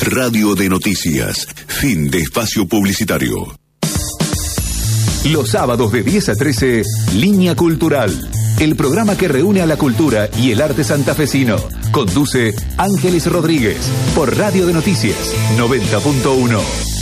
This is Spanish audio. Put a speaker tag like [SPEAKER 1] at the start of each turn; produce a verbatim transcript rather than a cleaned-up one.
[SPEAKER 1] Radio de Noticias. Fin de espacio publicitario.
[SPEAKER 2] Los sábados de diez a trece, Línea Cultural. El programa que reúne a la cultura y el arte santafesino. Conduce Ángeles Rodríguez por Radio de Noticias noventa punto uno.